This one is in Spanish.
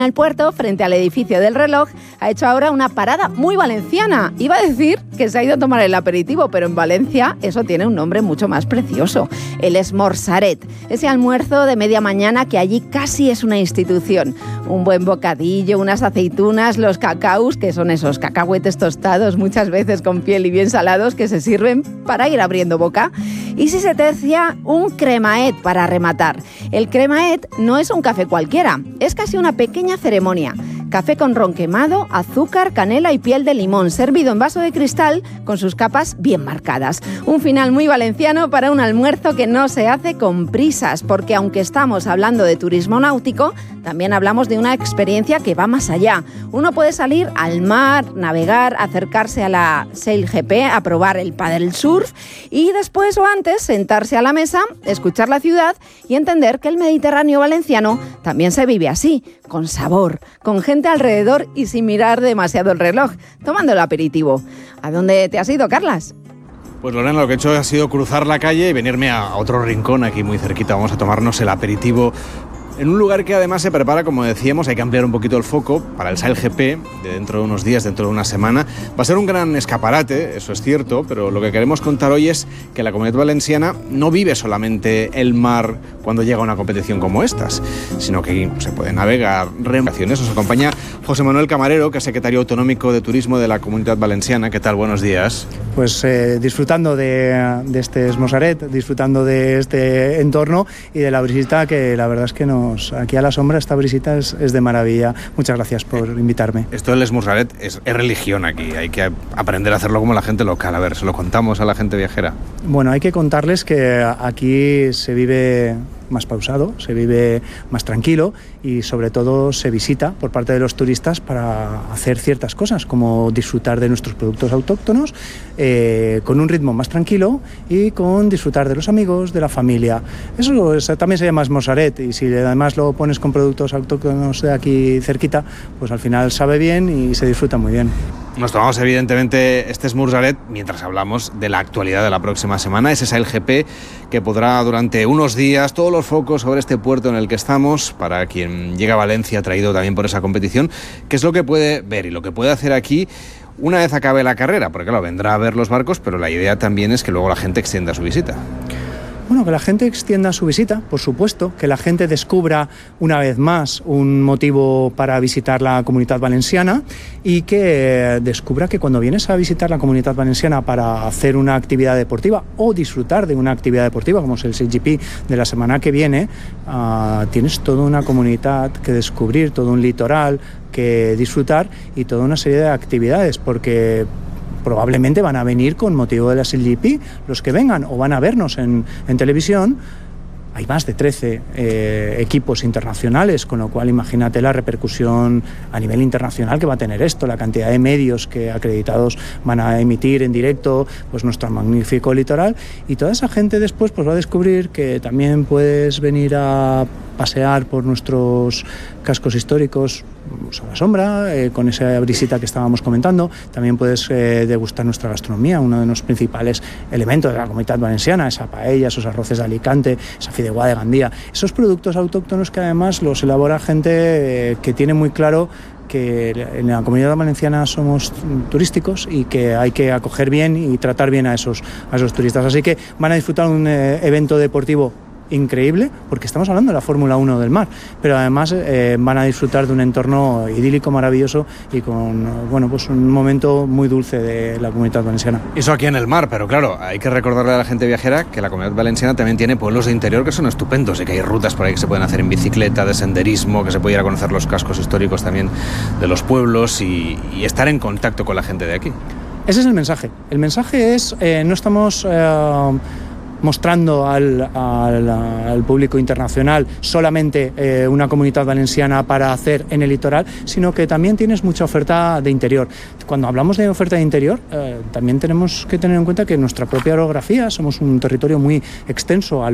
El puerto, frente al edificio del reloj, ha hecho ahora una parada muy valenciana. Iba a decir que se ha ido a tomar el aperitivo, pero en Valencia eso tiene un nombre mucho más precioso, el esmorzaret, ese almuerzo de media mañana que allí casi es una institución. Un buen bocadillo, unas aceitunas, los cacaos, que son esos cacahuetes tostados, muchas veces con piel y bien salados, que se sirven para ir abriendo boca. Y si se tercia, un cremaet para rematar. El cremaet no es un café cualquiera, es casi una pequeña ceremonia. Café con ron quemado, azúcar, canela y piel de limón, servido en vaso de cristal con sus capas bien marcadas. Un final muy valenciano para un almuerzo que no se hace con prisas, porque aunque estamos hablando de turismo náutico, también hablamos de una experiencia que va más allá. Uno puede salir al mar, navegar, acercarse a la SailGP, a probar el paddle surf y después o antes sentarse a la mesa, escuchar la ciudad y entender que el Mediterráneo valenciano también se vive así, con sabor, con gente alrededor y sin mirar demasiado el reloj, tomando el aperitivo. ¿A dónde te has ido, Carlas? Pues Lorena, lo que he hecho ha sido cruzar la calle y venirme a otro rincón aquí muy cerquita. Vamos a tomarnos el aperitivo en un lugar que además se prepara, como decíamos, hay que ampliar un poquito el foco para el SailGP de dentro de unos días, dentro de una semana. Va a ser un gran escaparate, eso es cierto, pero lo que queremos contar hoy es que la Comunidad Valenciana no vive solamente el mar cuando llega una competición como estas, sino que se puede navegar, reembarcaciones. Nos acompaña José Manuel Camarero, que es secretario autonómico de Turismo de la Comunidad Valenciana. ¿Qué tal? Buenos días. Pues disfrutando de este esmorzaret, disfrutando de este entorno y de la brisita, que la verdad es que aquí a la sombra esta brisita es de maravilla. Muchas gracias por invitarme. Esto del esmorzaret es religión aquí, hay que aprender a hacerlo como la gente local. A ver, ¿se lo contamos a la gente viajera? Bueno, hay que contarles que aquí se vive más pausado, se vive más tranquilo y sobre todo se visita por parte de los turistas para hacer ciertas cosas, como disfrutar de nuestros productos autóctonos con un ritmo más tranquilo y con disfrutar de los amigos, de la familia. Eso también se llama esmorzaret, y si además lo pones con productos autóctonos de aquí cerquita, pues al final sabe bien y se disfruta muy bien. Nos tomamos evidentemente este esmorzaret mientras hablamos de la actualidad de la próxima semana, ese SailGP que podrá durante unos días todos los focos sobre este puerto en el que estamos, para quien llega a Valencia traído también por esa competición, qué es lo que puede ver y lo que puede hacer aquí una vez acabe la carrera, porque claro, vendrá a ver los barcos, pero la idea también es que luego la gente extienda su visita. Bueno, que la gente extienda su visita, por supuesto, que la gente descubra una vez más un motivo para visitar la Comunidad Valenciana y que descubra que cuando vienes a visitar la Comunidad Valenciana para hacer una actividad deportiva o disfrutar de una actividad deportiva, como es el SailGP de la semana que viene, tienes toda una comunidad que descubrir, todo un litoral que disfrutar y toda una serie de actividades, porque probablemente van a venir con motivo de la SailGP los que vengan, o van a vernos en televisión. Hay más de 13 equipos internacionales, con lo cual imagínate la repercusión a nivel internacional que va a tener esto, la cantidad de medios que acreditados van a emitir en directo pues nuestro magnífico litoral, y toda esa gente después pues va a descubrir que también puedes venir a pasear por nuestros cascos históricos a la sombra, con esa brisita que estábamos comentando. También puedes degustar nuestra gastronomía, uno de los principales elementos de la Comunidad Valenciana, esa paella, esos arroces de Alicante, esa fideuà de Gandía, esos productos autóctonos que además los elabora gente que tiene muy claro que en la Comunidad Valenciana somos turísticos y que hay que acoger bien y tratar bien a esos turistas. Así que van a disfrutar un evento deportivo increíble, porque estamos hablando de la Fórmula 1 del mar, pero además van a disfrutar de un entorno idílico, maravilloso y con pues un momento muy dulce de la Comunidad Valenciana. Eso aquí en el mar, pero claro, hay que recordarle a la gente viajera que la Comunidad Valenciana también tiene pueblos de interior que son estupendos y que hay rutas por ahí que se pueden hacer en bicicleta, de senderismo, que se puede ir a conocer los cascos históricos también de los pueblos y estar en contacto con la gente de aquí. Ese es el mensaje. El mensaje es, no estamos mostrando al público internacional solamente una Comunidad Valenciana para hacer en el litoral, sino que también tienes mucha oferta de interior. Cuando hablamos de oferta de interior, también tenemos que tener en cuenta que nuestra propia orografía, somos un territorio muy extenso